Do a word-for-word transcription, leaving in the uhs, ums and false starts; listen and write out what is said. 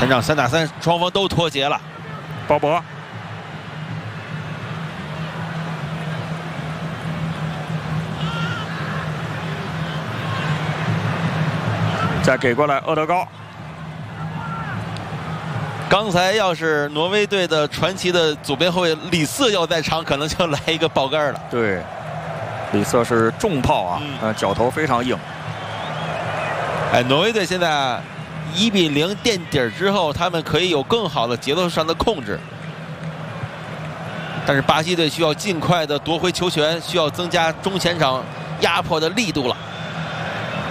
前场三打三，双方都脱节了。 鲍勃，再给过来厄德高。 刚才要是挪威队的传奇的左边后卫李瑟要在场，可能就来一个爆杆了。 对，李瑟是重炮啊， 嗯、 呃，脚头非常硬。 哎，挪威队现在一比零垫底儿之后，他们可以有更好的节奏上的控制。但是巴西队需要尽快的夺回球权，需要增加中前场压迫的力度了。